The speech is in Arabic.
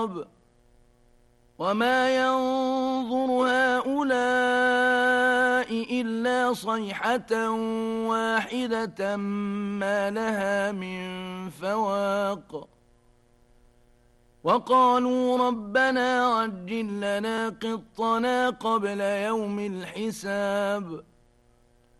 وما ينظر هؤلاء إلا صيحة واحدة ما لها من فواق وقالوا ربنا عجل لنا قطنا قبل يوم الحساب